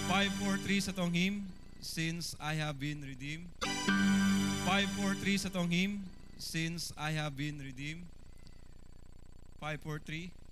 543 sa tong hymn, Since I Have Been Redeemed. 543 sa tong hymn, Since I Have Been Redeemed. 543.